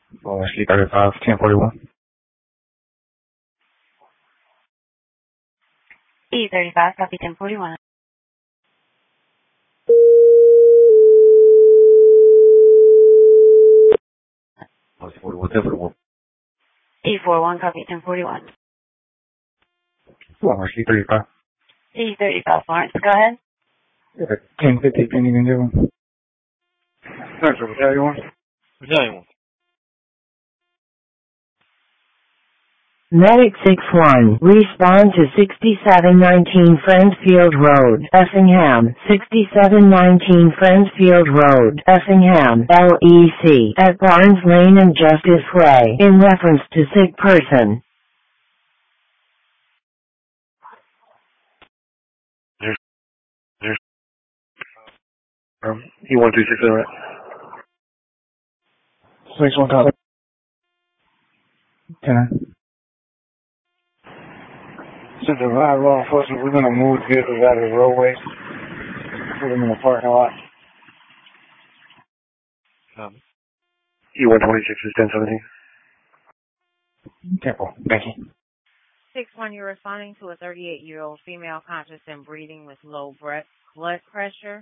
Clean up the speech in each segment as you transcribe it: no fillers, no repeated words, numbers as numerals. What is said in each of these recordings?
for C35, 1041. E35, copy 1041. E41, copy 1041. Florence, C35. E35, Florence, go ahead. 1050, pending in Devon. That's what you want. Battalion 1. Medic 6-1, respond to 6719 Friendsfield Road, Effingham, 6719 Friendsfield Road, Effingham, LEC, at Barnes Lane and Justice Way, in reference to sick person. E126, right? 6-1, copy. 10. Since the law enforcement, we're going to move vehicles out of the roadway, put them in the parking lot. E126 is 1017. Temple, thank you. 6-1, you're responding to a 38-year-old female conscious and breathing with low blood pressure.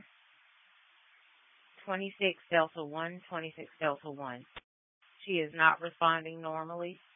26 Delta 1, 26 Delta 1. She is not responding normally.